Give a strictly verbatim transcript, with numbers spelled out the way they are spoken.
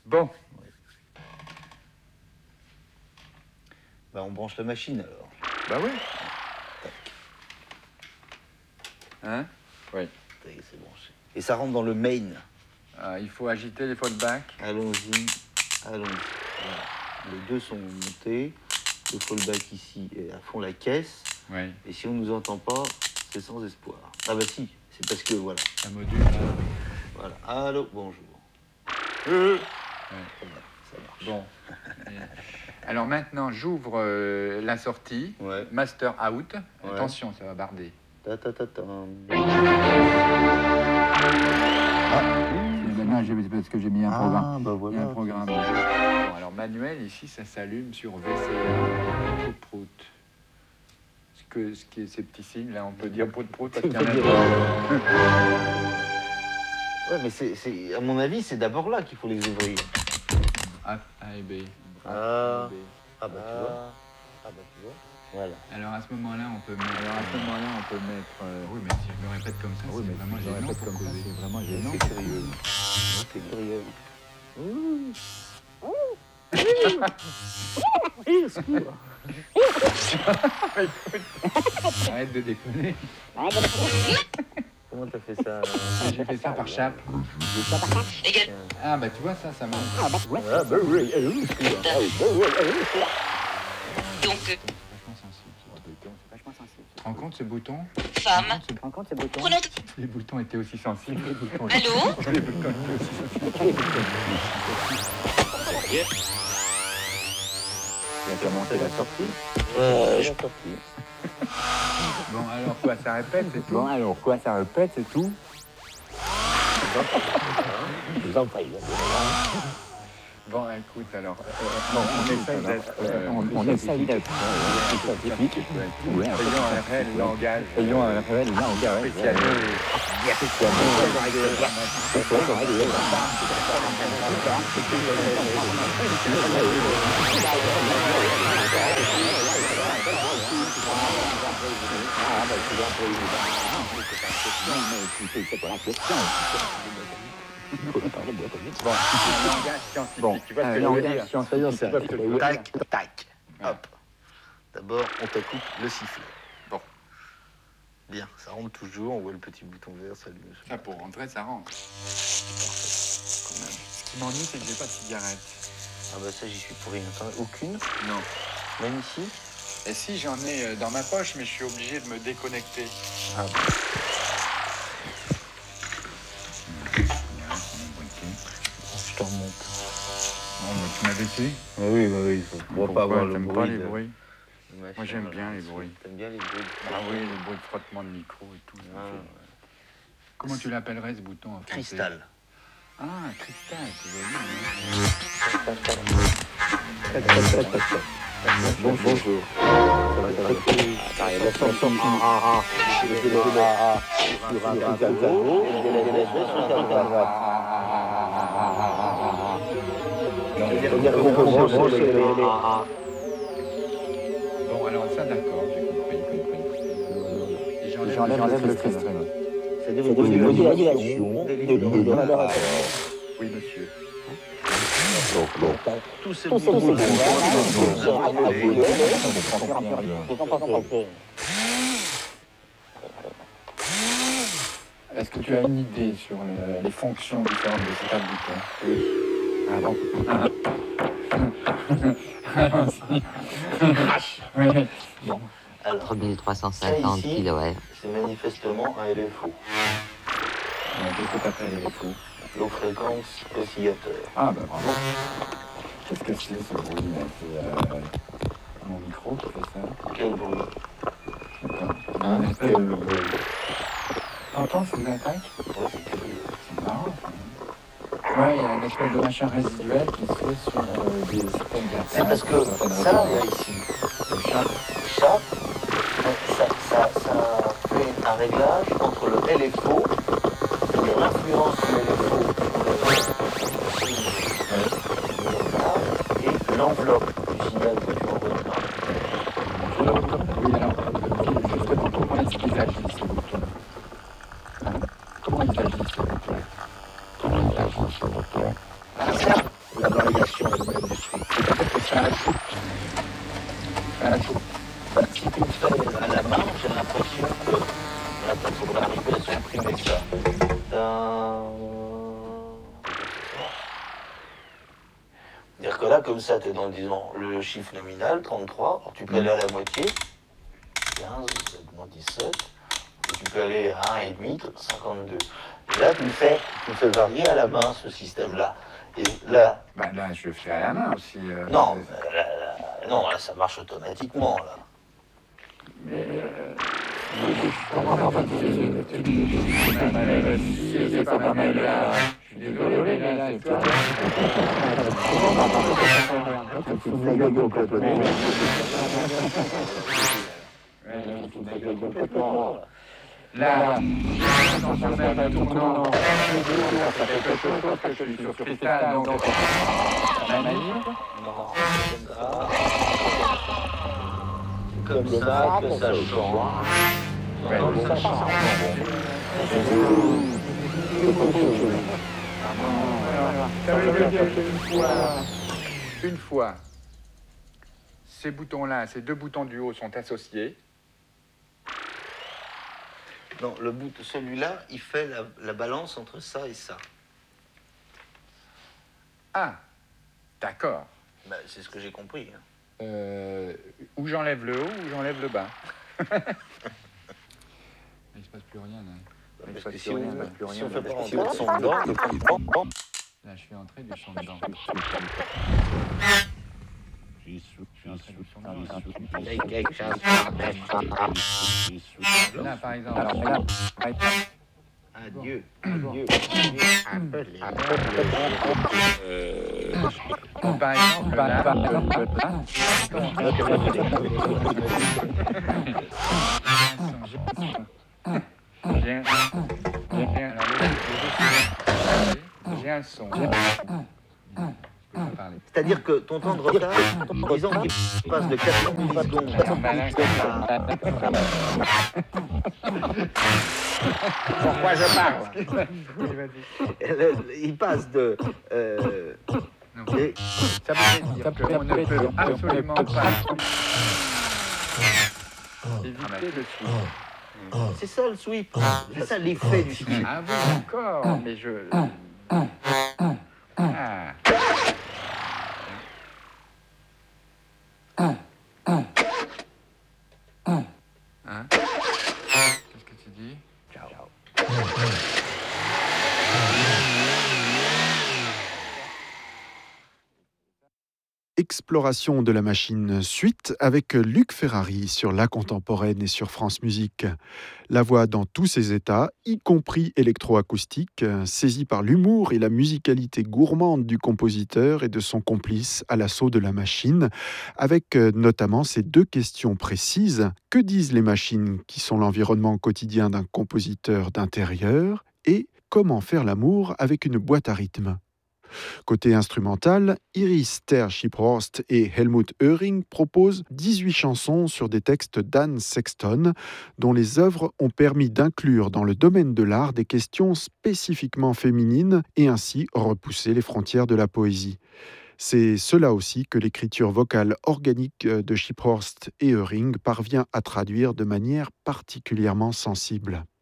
Bon. Bah, on branche la machine alors. Bah oui. Hein? Oui. Ça y est, c'est branché. Et ça rentre dans le main. Ah, il faut agiter les fallbacks. Allons-y. Allons-y. Voilà. Les deux sont montés. Le fallback ici est à fond la caisse. Oui. Et si on ne nous entend pas, c'est sans espoir. Ah bah si, c'est parce que voilà. Un module. Là. Voilà. Allô, bonjour. Euh. Ouais. Voilà, ça marche. Bon. Alors maintenant, j'ouvre euh, la sortie. Ouais. Master out. Ouais. Attention, ça va barder. Ta ta ta ta. Ah, maintenant, j'ai, parce que j'ai mis un Ah, programme. bah voilà. Il y a un programme. Bon, alors manuel, ici, ça s'allume sur V C A. Prout prout. Ce, que, ce qui est ces petits signes, là, on peut dire prout prout parce qu'il y en a deux. Ouais, mais c'est, c'est, à mon avis, c'est d'abord là qu'il faut les ouvrir. A, A et B. A, Ah. et B. Ah bah tu vois. Ah bah tu vois. Voilà. Alors à ce moment-là, on peut mettre. Alors à ce moment-là, on peut mettre. Euh... Oui, mais si je me répète comme ça, oui, c'est mais vraiment si je me gênant. répète Pour comme ça, causer. c'est vraiment gênant. C'est curieux. C'est curieux. Ouh. Arrête de déconner. Comment t'as fait ça? J'ai fait ça par chape. Ah bah tu vois ça, ça marche. Ah bah oui, elle est où? Donc, Vachement sensible ce bouton. C'est vachement sensible. Tu te rends compte ce bouton? femme, Tu te rends compte ce bouton? prenons... Les boutons étaient aussi sensibles. Les boutons, Allô? les boutons étaient aussi sensibles. Tu as commencé la sortie? Ouais, la sortie. Bon alors quoi, ça répète, c'est tout? Bon alors quoi, ça répète, c'est tout? Je vous en prie. Bon écoute alors, euh, bon, on essaye d'être... Euh, On, on essaye d'être scientifique. Ouais, ayons un réel langage. Ayons un réel langage. Spécialisé. Bon, un langage scientifique. Bon, Tu vois ce un que je veux langage dire? scientifique. Tu vois ce que je veux dire? Tac, tac. Hop. D'abord, on te coupe le sifflet. Bon. Bien, ça rentre toujours. On voit le petit bouton vert s'allumer. Ça, pour rentrer, ça rentre. Quand même. Ce qui m'ennuie, c'est que j'ai pas de cigarette. Ah bah ça, j'y suis pour rien. Attends, aucune? Non. Même ici? Et si, j'en ai euh, dans ma poche, mais je suis obligé de me déconnecter. Ah bah. Je te remonte. Non, mais tu m'as baissé? Ah oui, bah oui. Faut Pourquoi pas avoir le t'aimes bruit. pas les de- bruits? de machin, Moi, j'aime là, bien les là-dessus. bruits. T'aimes bien les bruits? Ah oui, les bruits de frottement de micro et tout. ça Ah, fait- ouais. Comment tu l'appellerais, ce bouton en français? Cristal. Ah, cristal, c'est joli. Bon, bonjour. La chanson ah ah ah. Le délai ah ah sur un calvaire. Et le délai sur un calvaire. C'est-à-dire qu'on peut brancher les ah ah. Bon, alors ça, d'accord, j'ai compris, compris. Et j'enlève, J'enlève j'enlève le le cristal. cristal. C'est-à-dire C'est une une modulation des lignes de la. Oui, monsieur. Tous ces Tous ces boutons boutons sont appelés. Est-ce que tu as une idée sur le- les fonctions différentes de ces quatre boutons? Oui. Ah bon? Oui. Bon. Alors, quatre mille trois cent ça cinquante ici, kilohertz. c'est manifestement un L F O. Qu'est-ce que t'appelles les fous? Low fréquence oscillateur. Ah bah bravo. Qu'est-ce que c'est ce bruit là? C'est euh, mon micro qui fait ça? Quel bruit? Attends. Hein? Une espèce de bruit. T'entends ces attaques? Ouais, c'est curieux. C'est marrant ça. Ouais, il y a une espèce de machin résiduel qui se fait sur euh, des systèmes d'attaque. C'est parce que ça, là, ici, Le chat. ça, ça, ça, ça fait un réglage entre le L F O et l'influence du L F O sur le et l'enveloppe du signal que tu envoies par. Oui, alors, justement, comment est-ce qu'ils agissent ces boutons? Hein? Comment ils agissent ces boutons? Ça, la variation elle-même du sweep. Bah, si tu le fais à la main, j'ai l'impression que là, il faudra arriver à supprimer ça. Dans... C'est-à-dire que là, comme ça, tu es dans, disons, le chiffre nominal, trente-trois, alors tu peux aller à la moitié, quinze, moins dix-sept, et tu peux aller à un virgule cinq, cinquante-deux. Et là, tu le fais, tu le fais varier à la main, ce système-là. Et là... Ben là, je le fais à la main aussi. Euh, non, là, là, non, là, ça marche automatiquement, là. Mais... Euh, si c'est pas ma main là, je suis désolé, mais là, c'est toi. Là, dans ce même tournant, ça fait quelque chose que je suis sur cristal, donc la manip. Non, c'est comme ça que ça change. Ouais, ça change. Ça veut dire qu'une fois, une fois, ces boutons-là, ces deux boutons du haut sont associés. Non, le bout, celui-là, il fait la, la balance entre ça et ça. Ah, d'accord. Ben, c'est ce que j'ai compris. Hein. Euh, où j'enlève le haut, ou j'enlève le bas. Il ne se passe plus rien, là. Il ne se passe plus rien, il ne se passe plus rien. Si on fait pas rentrer le son dedans, là, je suis entré du son dedans. Je suis entré du son dedans. Là, par exemple. Alors, là, adieu, adieu, appelez. par exemple, là, par exemple, là. J'ai un, j'ai un, j'ai un son. C'est-à-dire que ton temps de retard, disons qu'il passe de quatre-vingt-dix secondes Pourquoi je parle? il passe de... Euh, et, ça veut dire qu'on ne peut absolument pas éviter le sweep. C'est ça le sweep, c'est ça l'effet du sweep. Ah oui, d'accord, mais je... Ah. Hein? Qu'est-ce que tu dis? Ciao. Exploration de la machine suite avec Luc Ferrari sur La Contemporaine et sur France Musique. La voix dans tous ses états, y compris électroacoustique, saisie par l'humour et la musicalité gourmande du compositeur et de son complice à l'assaut de la machine, avec notamment ces deux questions précises. Que disent les machines qui sont l'environnement quotidien d'un compositeur d'intérieur et comment faire l'amour avec une boîte à rythme? Côté instrumental, Iris Ter-Schipphorst et Helmut Oehring proposent dix-huit chansons sur des textes d'Anne Sexton, dont les œuvres ont permis d'inclure dans le domaine de l'art des questions spécifiquement féminines et ainsi repousser les frontières de la poésie. C'est cela aussi que l'écriture vocale organique de Schipphorst et Oehring parvient à traduire de manière particulièrement sensible.